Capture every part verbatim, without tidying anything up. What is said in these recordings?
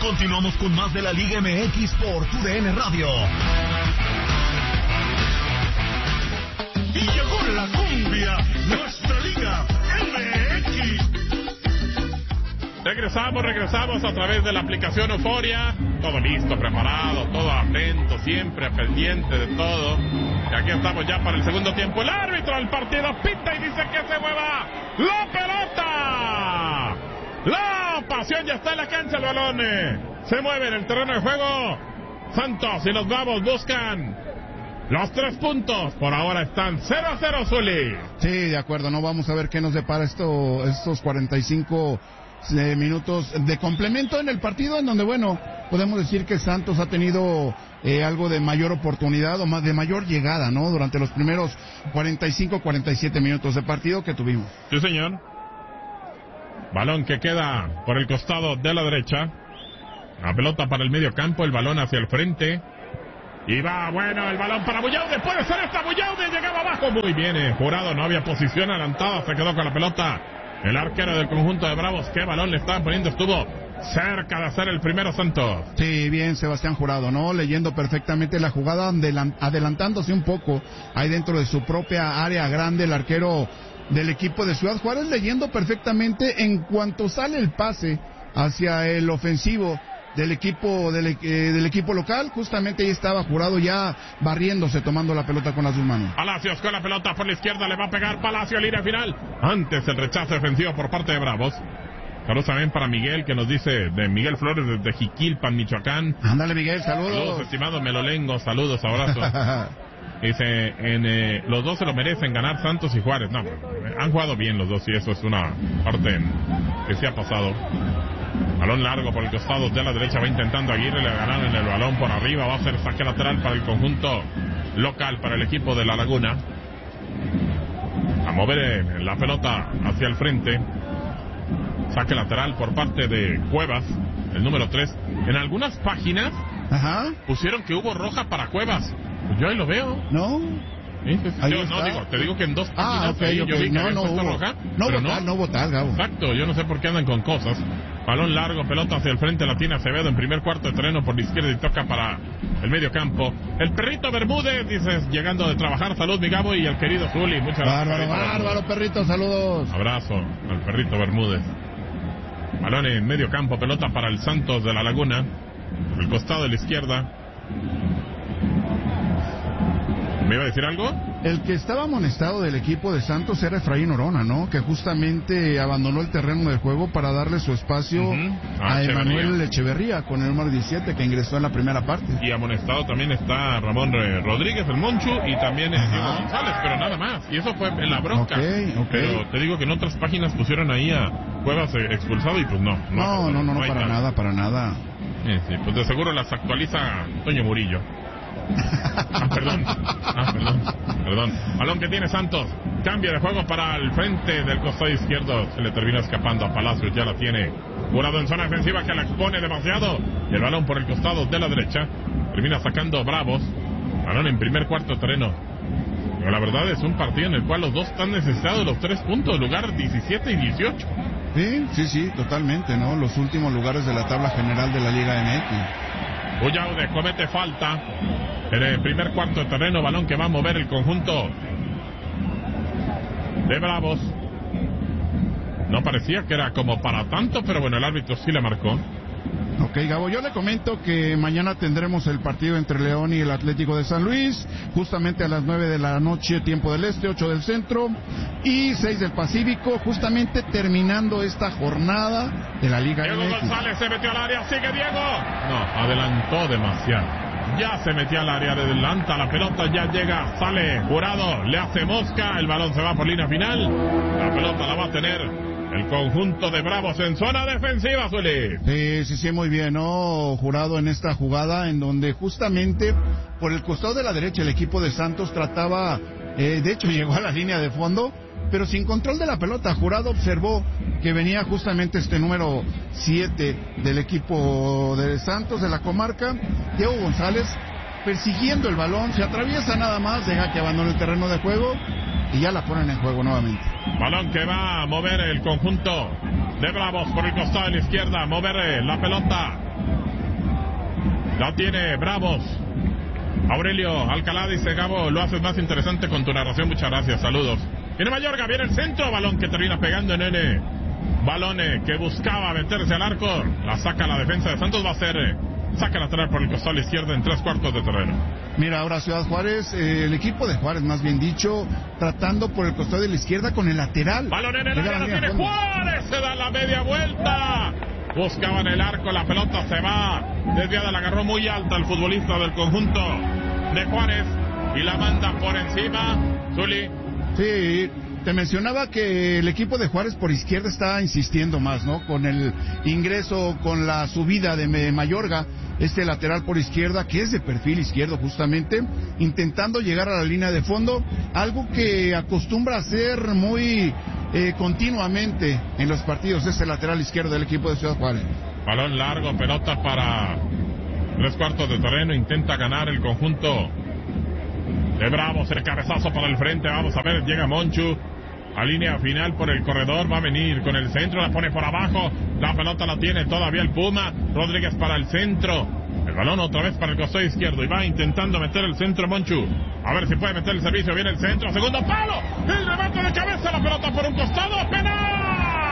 Continuamos con más de la Liga M X por tu D N Radio. Y llegó la cumbia, nuestra Liga M X. Regresamos, regresamos a través de la aplicación Euforia. Todo listo, preparado, todo atento, siempre pendiente de todo. Y aquí estamos ya para el segundo tiempo. El árbitro del partido pita y dice que se mueva la pelota. La pasión ya está en la cancha, el balón se mueve en el terreno de juego. Santos y los Bravos buscan los tres puntos. Por ahora están cero a cero, Zuli. Sí, de acuerdo, no vamos a ver qué nos depara esto, estos cuarenta y cinco eh, minutos de complemento en el partido, en donde, bueno, podemos decir que Santos ha tenido eh, algo de mayor oportunidad o más de mayor llegada, ¿no? Durante los primeros cuarenta y cinco, cuarenta y siete minutos de partido que tuvimos. Sí, señor. Balón que queda por el costado de la derecha. La pelota para el medio campo, el balón hacia el frente. Y va, bueno, el balón para Bullaude. Puede ser esta Bullaude, llegaba abajo. Muy bien, eh, Jurado, no había posición adelantada. Se quedó con la pelota el arquero del conjunto de Bravos. ¿Qué balón le estaban poniendo? Estuvo cerca de hacer el primero Santos. Sí, bien, Sebastián Jurado, ¿no? Leyendo perfectamente la jugada, adelantándose un poco ahí dentro de su propia área grande, el arquero del equipo de Ciudad Juárez, leyendo perfectamente en cuanto sale el pase hacia el ofensivo del equipo del, eh, del equipo local. Justamente ahí estaba Jurado ya barriéndose, tomando la pelota con las dos manos. Palacios con la pelota por la izquierda, le va a pegar Palacio, línea final. Antes el rechazo defensivo por parte de Bravos. Saludos también para Miguel, que nos dice, de Miguel Flores desde Jiquilpan, Michoacán. Ándale, Miguel, saludos. Saludos, estimado Melolengo, saludos, abrazos. Dice, en, eh, los dos se lo merecen ganar, Santos y Juárez. No, han jugado bien los dos y eso es una parte en, que se ha pasado. Balón largo por el costado de la derecha, va intentando Aguirre, le ganaron el balón por arriba, va a ser saque lateral para el conjunto local, para el equipo de La Laguna. A mover eh, la pelota hacia el frente. Saque lateral por parte de Cuevas, el número tres. En algunas páginas Ajá. pusieron que hubo roja para Cuevas. Pues yo ahí lo veo. No. ¿Sí? Yo, no, digo, te digo que en dos páginas ah, okay, ahí, okay. yo vi que no, había no, puesto hubo. roja. No pero votar, no. no votar, Gabo. Exacto, yo no sé por qué andan con cosas. Balón largo, pelota hacia el frente, la tiene Acevedo en primer cuarto de terreno por la izquierda y toca para el medio campo. El perrito Bermúdez, dices, llegando de trabajar. Salud, mi Gabo, y el querido Zuli. Muchas gracias. Bárbaro, bárbaro, perrito, saludos. Abrazo al perrito Bermúdez. Balón en medio campo, pelota para el Santos de La Laguna, por el costado de la izquierda. ¿Me iba a decir algo? El que estaba amonestado del equipo de Santos era Efraín Orona, ¿no? Que justamente abandonó el terreno del juego para darle su espacio uh-huh. ah, a Emanuel Echeverría. Echeverría con el número diecisiete, que ingresó en la primera parte. Y amonestado también está Ramón Rodríguez, el Monchu, y también es Diego González, pero nada más. Y eso fue en la bronca. Okay, okay. Pero te digo que en otras páginas pusieron ahí a Cuevas expulsado y pues no. No, no, no, no, no para nada, para nada. Sí, sí, pues de seguro las actualiza Toño Murillo. Ah, perdón. Ah, perdón. Perdón. Balón que tiene Santos. Cambio de juego para el frente del costado izquierdo. Se le termina escapando a Palacios. Ya la tiene Jurado en zona defensiva, que la expone demasiado. Y el balón por el costado de la derecha. Termina sacando Bravos. Balón en primer cuarto terreno. Pero la verdad es un partido en el cual los dos están necesitados de los tres puntos. Lugar diecisiete y dieciocho. Sí, sí, sí, totalmente, ¿no? Los últimos lugares de la tabla general de la Liga M X. Bullaude comete falta en el primer cuarto de terreno. Balón que va a mover el conjunto de Bravos. No parecía que era como para tanto, pero bueno, el árbitro sí le marcó. Ok, Gabo, yo le comento que mañana tendremos el partido entre León y el Atlético de San Luis, justamente a las nueve de la noche, tiempo del este, ocho del centro y seis del Pacífico, justamente terminando esta jornada de la Liga Diego M X. González se metió al área, sigue Diego. No, adelantó demasiado. Ya se metió al área, adelanta la pelota, ya llega, sale Jurado, le hace mosca, el balón se va por línea final. La pelota la va a tener el conjunto de Bravos en zona defensiva, Zuli. Sí, sí, sí, muy bien, ¿no? Jurado en esta jugada en donde justamente por el costado de la derecha el equipo de Santos trataba, eh, de hecho llegó a la línea de fondo, pero sin control de la pelota. Jurado observó que venía justamente este número siete del equipo de Santos, de la comarca, Diego González, persiguiendo el balón, se atraviesa nada más, deja que abandone el terreno de juego y ya la ponen en juego nuevamente. Balón que va a mover el conjunto de Bravos por el costado de la izquierda, mover la pelota La tiene Bravos. Aurelio Alcalá dice: Gabo, lo haces más interesante con tu narración, muchas gracias, saludos. Viene Mayorga, viene el centro, balón que termina pegando en N. Balón que buscaba meterse al arco, la saca la defensa de Santos, va a ser eh, saca lateral por el costado izquierdo en tres cuartos de terreno. Mira, ahora Ciudad Juárez, eh, el equipo de Juárez, más bien dicho, tratando por el costado de la izquierda con el lateral. Balón en el área, lo tiene Juárez, se da la media vuelta. Buscaban el arco, la pelota se va desviada, la agarró muy alta el futbolista del conjunto de Juárez y la manda por encima. Zuli. Sí, te mencionaba que el equipo de Juárez por izquierda está insistiendo más, ¿no? Con el ingreso, con la subida de Mayorga, este lateral por izquierda, que es de perfil izquierdo justamente, intentando llegar a la línea de fondo, algo que acostumbra a hacer muy eh, continuamente en los partidos, ese lateral izquierdo del equipo de Ciudad Juárez. Balón largo, pelota para tres cuartos de terreno, intenta ganar el conjunto de Bravos, el cabezazo para el frente, vamos a ver, llega Monchu a línea final por el corredor, va a venir con el centro, la pone por abajo, la pelota la tiene todavía el Puma, Rodríguez para el centro, el balón otra vez para el costado izquierdo y va intentando meter el centro Monchu, a ver si puede meter el servicio, viene el centro, segundo palo, el remate de cabeza, la pelota por un costado, penal,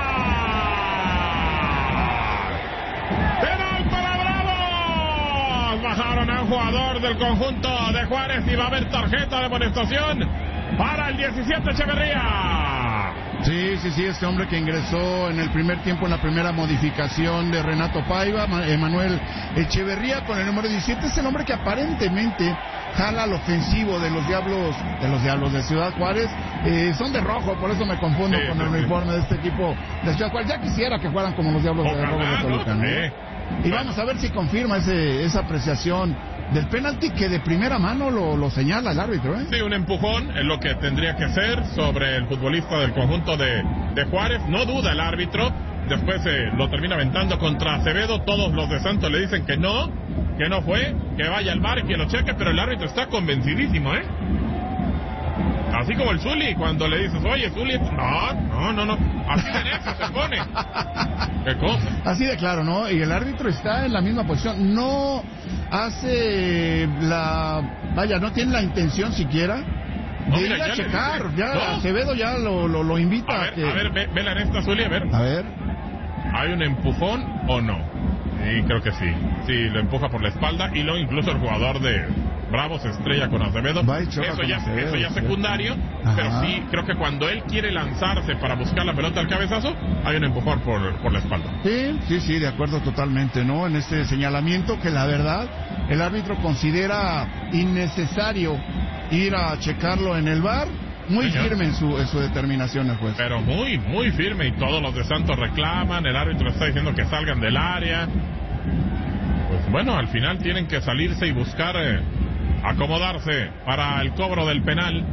penal para Bravos, bajaron a un jugador del conjunto de Juárez y va a haber tarjeta de amonestación para el diecisiete Echeverría. Sí, sí, sí, este hombre que ingresó en el primer tiempo en la primera modificación de Renato Paiva, Emanuel Echeverría con el número diecisiete, es el hombre que aparentemente jala al ofensivo de los Diablos, de los Diablos de Ciudad Juárez, eh, son de rojo, por eso me confundo sí, con sí, el uniforme sí. de este equipo de Ciudad Juárez, ya quisiera que fueran como los Diablos Ojalá, de Robo de Toluca, ¿no? Sí. Y vamos a ver si confirma ese, esa apreciación del penalti que de primera mano lo, lo señala el árbitro, ¿eh? Sí, un empujón es lo que tendría que ser sobre el futbolista del conjunto de, de Juárez. No duda el árbitro. Después eh, lo termina aventando contra Acevedo. Todos los de Santos le dicen que no, que no fue, que vaya al V A R y que lo cheque, pero el árbitro está convencidísimo, ¿eh? Así como el Zuli, cuando le dices, oye, Zuli, no, no, no, no, así de necio se pone. ¿Qué cosa? Así de claro, ¿no? Y el árbitro está en la misma posición, no hace la, vaya, no tiene la intención siquiera no, de mira, ir a ya checar, ya no. Acevedo ya lo, lo, lo invita a ver, a que... A ver, ve, vela en esta, Zuli, a ver. A ver. ¿Hay un empujón o no? Sí, creo que sí. Sí, lo empuja por la espalda y luego incluso el jugador de Bravos se estrella con Acevedo. Eso ya, Acevedo, eso ya es secundario, ajá. Pero sí, creo que cuando él quiere lanzarse para buscar la pelota al cabezazo, hay un empujón por, por la espalda. Sí, sí, sí, de acuerdo totalmente, ¿no? En este señalamiento que la verdad el árbitro considera innecesario ir a checarlo en el V A R. Muy Señor. firme en su, en su determinación el juez. Pero muy, muy firme, y todos los de Santos reclaman, el árbitro está diciendo que salgan del área. Pues bueno, al final tienen que salirse y buscar eh, acomodarse para el cobro del penal.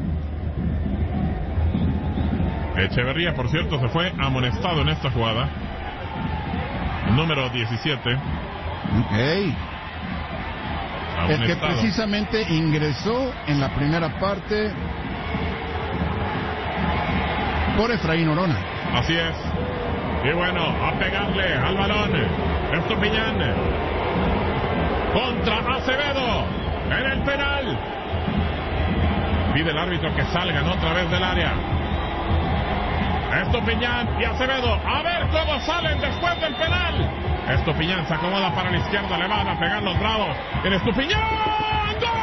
Echeverría, por cierto, se fue amonestado en esta jugada. Número diecisiete. Ok. Amonestado. El que precisamente ingresó en la primera parte por Efraín Orona. Así es. Y bueno, a pegarle al balón Estupiñán contra Acevedo en el penal. Pide el árbitro que salgan otra vez del área. Estupiñán y Acevedo, a ver cómo salen después del penal. Estupiñán se acomoda para la izquierda, le van a pegar los Bravos. El Estupiñán, ¡gol!